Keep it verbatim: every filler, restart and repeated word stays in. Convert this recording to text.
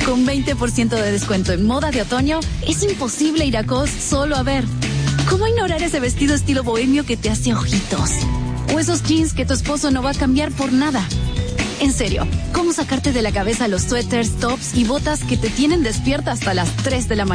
Con veinte por ciento de descuento en moda de otoño, es imposible ir a Cos solo a ver. ¿Cómo ignorar ese vestido estilo bohemio que te hace ojitos? O esos jeans que tu esposo no va a cambiar por nada. En serio, ¿cómo sacarte de la cabeza los suéteres, tops y botas que te tienen despierta hasta las tres de la mañana?